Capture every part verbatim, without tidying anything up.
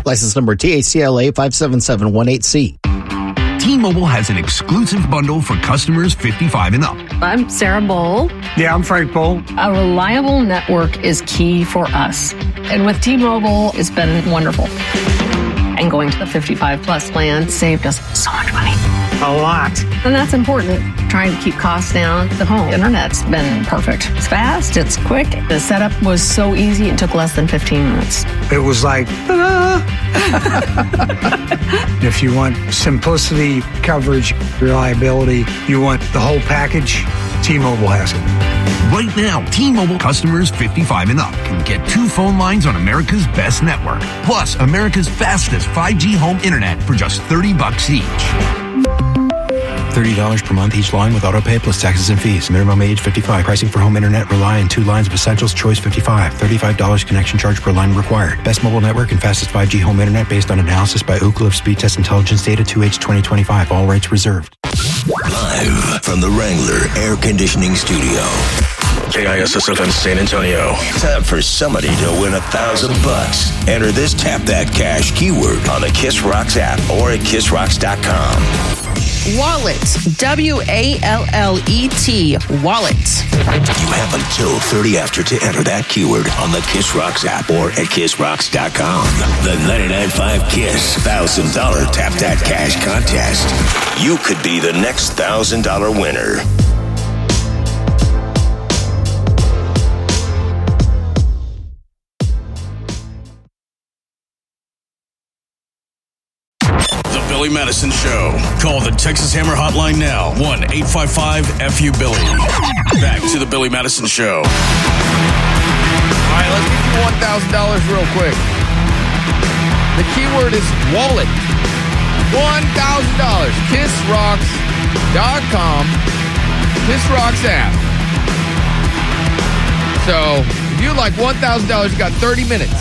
License number T A C L A five seven seven one eight C. T-Mobile has an exclusive bundle for customers fifty-five and up. I'm Sarah Bowl. Yeah, I'm Frank Bowl. A reliable network is key for us. And with T-Mobile, it's been wonderful. And going to the fifty-five plus plan saved us so much money. A lot. And that's important. Trying to keep costs down. The home internet's been perfect. It's fast, it's quick. The setup was so easy, it took less than fifteen minutes. It was like, ta-da! If you want simplicity, coverage, reliability, you want the whole package, T-Mobile has it. Right now, T-Mobile customers fifty-five and up can get two phone lines on America's best network, plus America's fastest five G home internet for just thirty bucks each. thirty dollars per month each line with autopay plus taxes and fees. Minimum age fifty-five. Pricing for home internet rely on two lines of essentials. Choice fifty-five. thirty-five dollars connection charge per line required. Best mobile network and fastest five G home internet based on analysis by Ookla of Speed Test Intelligence Data two H twenty twenty-five. All rights reserved. Live from the Wrangler Air Conditioning Studio. K I S S F M San Antonio. Time for somebody to win a thousand bucks. Enter this Tap That Cash keyword on the Kiss Rocks app or at kiss rocks dot com. Wallet. W A L L E T. Wallet. You have until thirty after to enter that keyword on the Kiss Rocks app or at kiss rocks dot com. The ninety-nine point five Kiss one thousand dollars Tap That Cash contest. You could be the next one thousand dollars winner. Billy Madison Show. Call the Texas Hammer Hotline now. one eight five five F U Billy. Back to the Billy Madison Show. All right, let's get you one thousand dollars real quick. The keyword is wallet. one thousand dollars. kiss rocks dot com. Kiss Rocks app. So, if you'd like one thousand dollars, you got thirty minutes.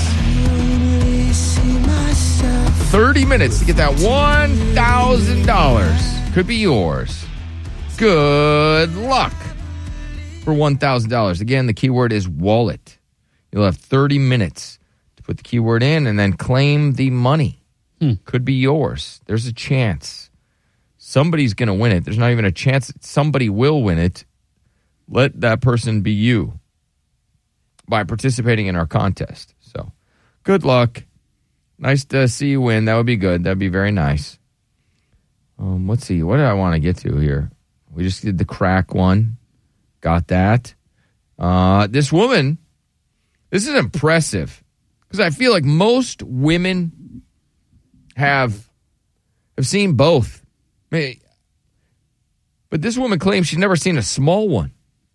thirty minutes to get that one thousand dollars. Could be yours. Good luck for one thousand dollars. Again, the keyword is wallet. You'll have thirty minutes to put the keyword in and then claim the money. Hmm. Could be yours. There's a chance. Somebody's going to win it. There's not even a chance that somebody will win it. Let that person be you by participating in our contest. So, good luck. Nice to see you win. That would be good. That would be very nice. Um, let's see. What did I want to get to here? We just did the crack one. Got that. Uh, this woman, this is impressive because I feel like most women have have seen both. I mean, but this woman claims she's never seen a small one.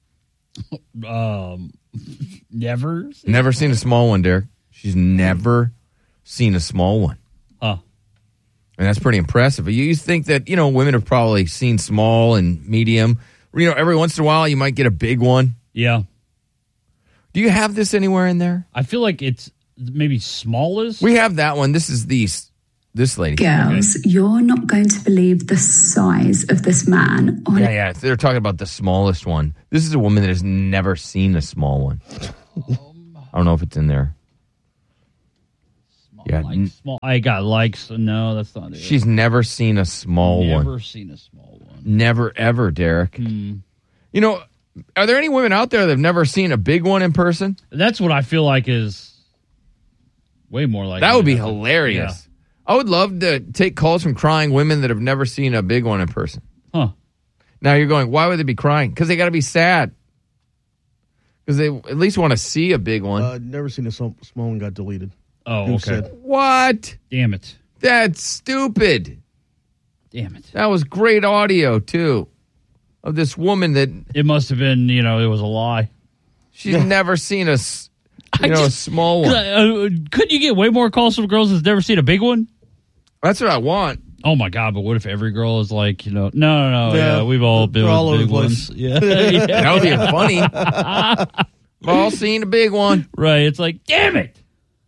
Um, never? Seen never seen a small one, Derek. She's never seen a small one. Huh. And that's pretty impressive. You, you think that, you know, women have probably seen small and medium. You know, every once in a while you might get a big one. Yeah. Do you have this anywhere in there? I feel like it's maybe smallest. We have that one. This is the, this lady. Girls, okay. You're not going to believe the size of this man. On yeah, yeah. They're talking about the smallest one. This is a woman that has never seen a small one. I don't know if it's in there. Yeah, like small. I got likes. No, that's not it. She's never seen a small never one. Never seen a small one. Never, ever, Derek. Hmm. You know, are there any women out there that have never seen a big one in person? That's what I feel like is way more like that would be hilarious. Yeah. I would love to take calls from crying women that have never seen a big one in person. Huh. Now you're going, why would they be crying? Because they got to be sad. Because they at least want to see a big one. Uh, never seen a small one got deleted. Oh, Who okay. said? What? Damn it. That's stupid. Damn it. That was great audio, too, of this woman that... It must have been, you know, it was a lie. She's yeah. never seen a, you know, just, a small one. Uh, couldn't you get way more calls from girls that's never seen a big one? That's what I want. Oh, my God, but what if every girl is like, you know, no, no, no, yeah, yeah we've all been all with over big the place. ones. Yeah. yeah. That would be funny. We've all seen a big one. Right, it's like, damn it.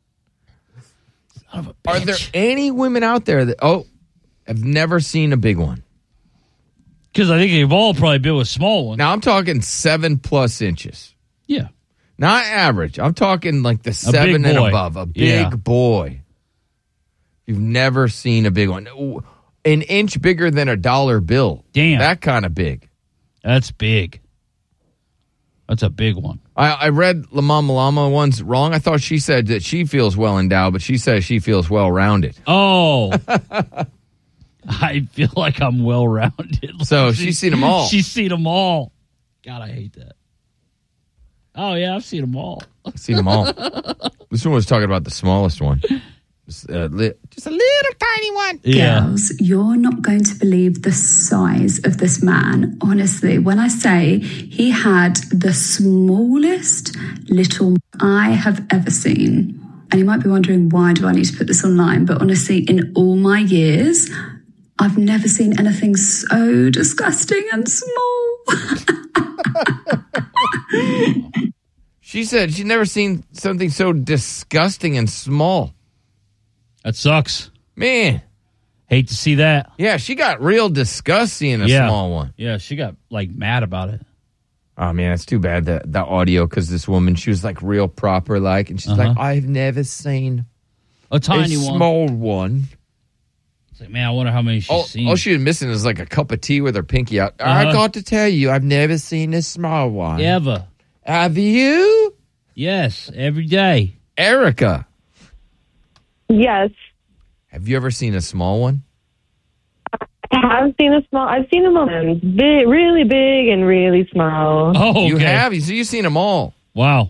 Are there any women out there that, oh, have never seen a big one? Because I think they've all probably been with small ones. Now, I'm talking seven plus inches. Yeah. Not average. I'm talking like the seven and above. A big yeah. boy. You've never seen a big one. Ooh, an inch bigger than a dollar bill. Damn. That kind of big. That's big. That's a big one. I, I read La Mama Llama once wrong. I thought she said that she feels well endowed, but she says she feels well rounded. Oh. I feel like I'm well rounded. So she's seen them all. She's seen them all. God, I hate that. Oh, yeah, I've seen them all. I've seen them all. This one was talking about the smallest one. Just, uh, li- just a little tiny one. Yeah. Girls, you're not going to believe the size of this man. Honestly, when I say he had the smallest little I have ever seen. And you might be wondering, why do I need to put this online? But honestly, in all my years, I've never seen anything so disgusting and small. She said she'd never seen something so disgusting and small. That sucks. Man. Hate to see that. Yeah, she got real disgust seeing a yeah. small one. Yeah, she got, like, mad about it. Oh, man, it's too bad, the, the audio, because this woman, she was, like, real proper, like, and she's Uh-huh. like, I've never seen A tiny a one. small one. It's like, man, I wonder how many she's All, seen. all she was missing is, like, a cup of tea with her pinky out. Uh-huh. I got to tell you, I've never seen a small one. Ever. Have you? Yes, every day. Erica. Yes. Have you ever seen a small one? I have seen a small. I've seen them all. Big, really big and really small. Oh, okay. You have? So you've seen them all. Wow.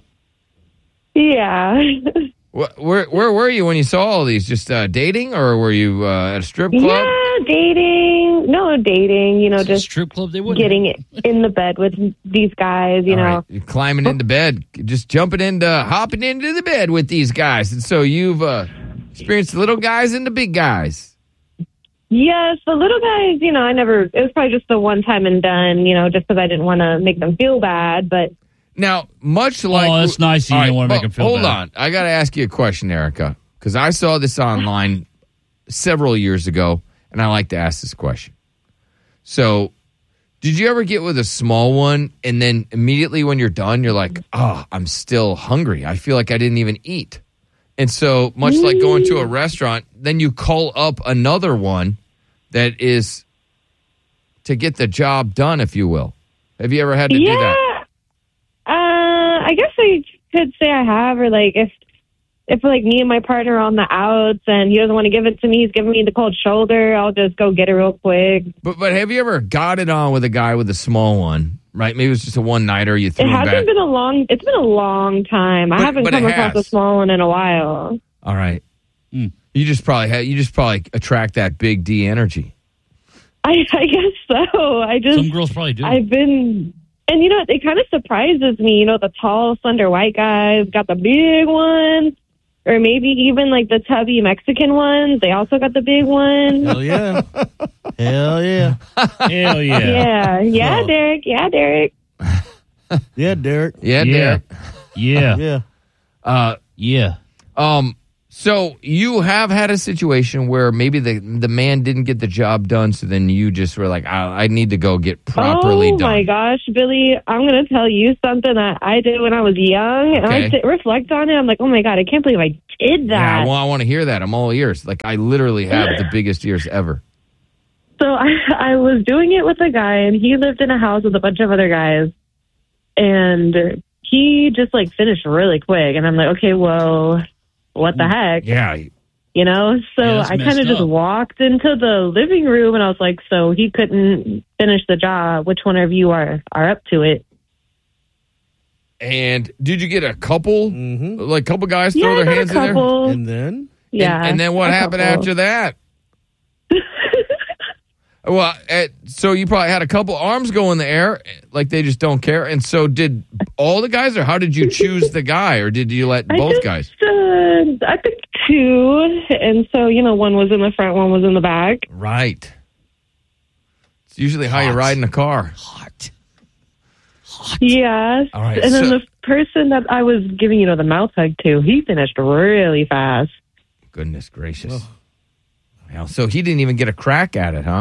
Yeah. Where, where, where were you when you saw all these? Just uh, dating, or were you uh, at a strip club? Yeah, dating. No, dating. You know, It's a just strip club. They wouldn't. getting in the bed with these guys. You All know. right. You're climbing into bed, just jumping into, hopping into the bed with these guys. And so you've uh, experienced the little guys and the big guys. Yes, the little guys. You know, I never. It was probably just the one time and done. You know, just because I didn't want to make them feel bad. But Now, much like... Oh, that's nice. You All don't right, want to make well, them feel Hold bad. on. I got to ask you a question, Erica, because I saw this online several years ago, and I like to ask this question. So, did you ever get with a small one, and then immediately when you're done, you're like, oh, I'm still hungry. I feel like I didn't even eat. And so, much like going to a restaurant, then you call up another one that is to get the job done, if you will. Have you ever had to yeah, do that? uh, I guess I could say I have. Or like if if like me and my partner are on the outs and he doesn't want to give it to me, he's giving me the cold shoulder. I'll just go get it real quick. But but have you ever got it on with a guy with a small one? Right? Maybe it was just a one nighter. You threw It him hasn't back. been a long. It's been a long time. I But- haven't but come it across has. a small one in a while. All right. Mm. You just probably had, you just probably attract that big D energy. I, I guess so. I just Some girls probably do. I've been, and you know, it kind of surprises me. You know, the tall, slender white guys got the big ones, or maybe even like the tubby Mexican ones. They also got the big ones. Hell yeah. Hell yeah. Hell yeah. Yeah, yeah, Oh. Derek. Yeah, Derek. Yeah, Derek. Yeah, Yeah. Derek. Yeah. Yeah. Uh, Yeah. um. So you have had a situation where maybe the the man didn't get the job done, so then you just were like, I, I need to go get properly oh done. my gosh, Billy! I'm going to tell you something that I did when I was young, and I Okay. sit, reflect on it. I'm like, oh my god, I can't believe I did Yeah, that. well, I want to hear that. I'm all ears. Like I literally have the biggest ears ever. So I, I was doing it with a guy, and he lived in a house with a bunch of other guys, and he just like finished really quick, and I'm like, okay, well, what the heck? Yeah. You know, so Yeah, that's I kind messed of just up. walked into the living room, and I was like, so he couldn't finish the job. Which one of you are, are up to it? And did you get a couple, Mm-hmm. like couple guys throw Yeah, I their got hands a in there? couple. And then? Yeah. And, and then what a happened couple. after that? Well, uh, so you probably had a couple arms go in the air, like they just don't care. And so did all the guys, or how did you choose the guy, or did you let I both just, guys? Uh, I picked two, and so you know, one was in the front, one was in the back. Right. It's usually how you Hot. ride in a car. Hot. Yes. All right, And then so- the person that I was giving, you know, the mouth hug to, he finished really fast. Goodness gracious. Well, so he didn't even get a crack at it, huh?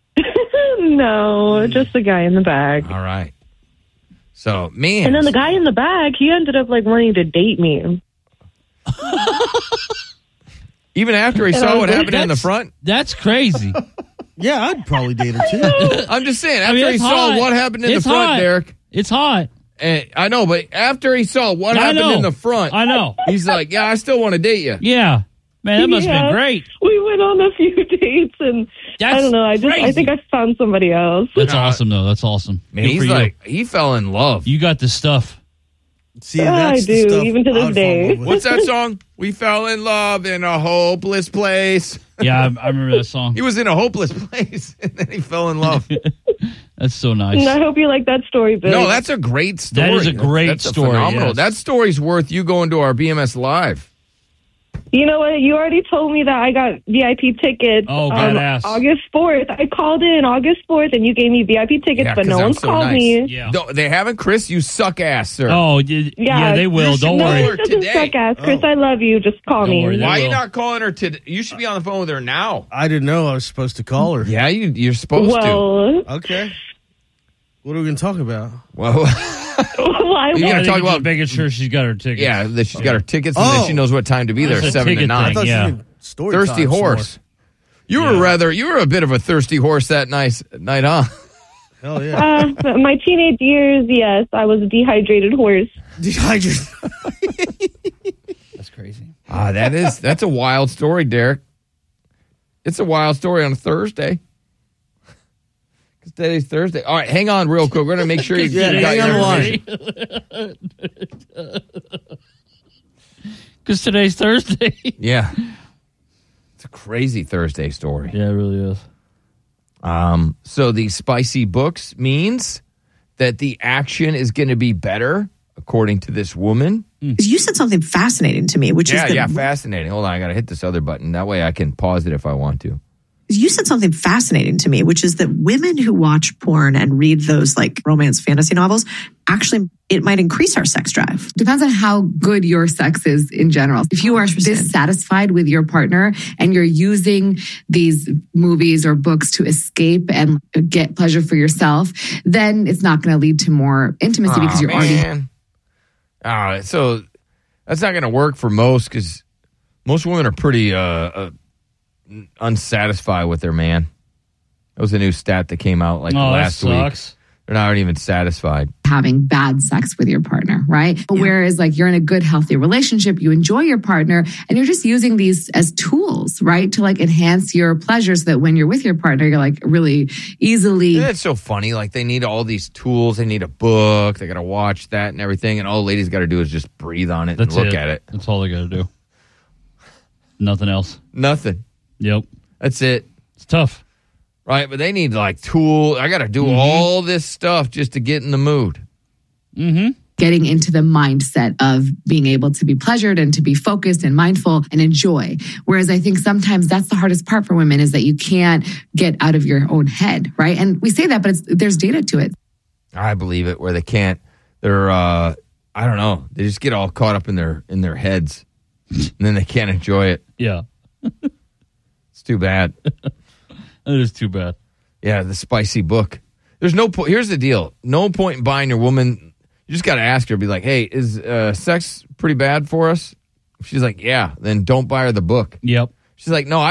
No, just the guy in the back. All right. So, man. And then the guy in the back, he ended up like wanting to date me. Even after he And I saw was what like, happened in the That's- front? That's crazy. Yeah, I'd probably date her too. I'm just saying, I after mean, he it's saw hot. what happened in It's the front, hot. Derek. It's hot. And I know, but after he saw what I happened know. in the front, I know. he's like, yeah, I still want to date you. Yeah. Man, that must have Yeah. been great. We went on a few dates, and That's I don't know. I just I crazy. think I found somebody else. That's awesome, though. That's awesome. Man, Good he's for you. like, he fell in love. You got the stuff. See, Yeah, that's I the do, stuff even to this I would fall in day. love with. What's that song? We fell in love in a hopeless place. Yeah, I, I remember that song. He was in a hopeless place, and then he fell in love. That's so nice. And I hope you like that story, Billy. No, that's a great story. That is a great that's story, A phenomenal. yes. That story's worth you going to our B M S Live. You know what? You already told me that I got V I P tickets Oh, on badass. August fourth. I called in August fourth, and you gave me V I P tickets, Yeah, but 'cause no I'm one's so called nice. me. Yeah. No, they haven't, Chris. You suck ass, sir. Oh, y- yeah, Yeah, they will. you should Don't know worry. her This doesn't today. suck ass. Chris, Oh. I love you. Just call Don't me. worry, they Why are you will. not calling her today? You should be on the phone with her now. I didn't know I was supposed to call her. Yeah, you, you're supposed Well, Okay. What are we going to talk about? to. Well, well, I You're I gonna think talk it's about- just making sure she's got her tickets. yeah, that she's got her tickets, and Oh. then she knows what time to be there, That's a seven to ticket nine. I thing. thought Yeah. you meant story Thirsty time horse. You were Yeah. rather, you were a bit of a thirsty horse that nice night, huh? some more. Hell yeah. uh, my teenage years, yes, I was a dehydrated horse. Dehydrated. That's crazy. Ah, that is that's a wild story, Derek. It's a wild story on a Thursday. Because today's Thursday. All right, hang on real quick. We're gonna make sure you, Yeah, you got hang your on information. Because today's Thursday. Yeah, it's a crazy Thursday story. Yeah, it really is. Um, so the spicy books means that the action is going to be better, according to this woman. You said something fascinating to me, which yeah, is that yeah, fascinating. Hold on, I got to hit this other button. That way I can pause it if I want to. you said something fascinating to me, which is that women who watch porn and read those like romance fantasy novels, actually, it might increase our sex drive. Depends on how good your sex is in general. If you are dissatisfied with your partner and you're using these movies or books to escape and get pleasure for yourself, then it's not going to lead to more intimacy Aw, because you're man. already. Oh, so that's not going to work for most because most women are pretty uh, uh, unsatisfied with their man. That was a new stat that came out like Oh, that last week. sucks. They're not even satisfied. Having bad sex with your partner, right? Yeah. Whereas like you're in a good, healthy relationship, you enjoy your partner and you're just using these as tools, right? To like enhance your pleasure so that when you're with your partner, you're like really easily. Isn't it so funny? Like they need all these tools. They need a book. They got to watch that and everything. And all ladies got to do is just breathe on it That's and look it. at it. That's all they got to do. Nothing else. Nothing. Yep. That's it. It's tough. Right, but they need like tool. I got to do mm-hmm. all this stuff just to get in the mood. Mm-hmm. Getting into the mindset of being able to be pleasured and to be focused and mindful and enjoy. Whereas I think sometimes that's the hardest part for women is that you can't get out of your own head, right? And we say that, but it's, there's data to it. I believe it. Where they can't, they're, uh, I don't know, they just get all caught up in their in their heads, and then they can't enjoy it. Yeah, it's too bad. It is too bad. Yeah, the spicy book. There's no point. Here's the deal. No point in buying your woman. You just got to ask her, be like, hey, is uh, sex pretty bad for us? If she's like, yeah, then don't buy her the book. Yep. She's like, no, I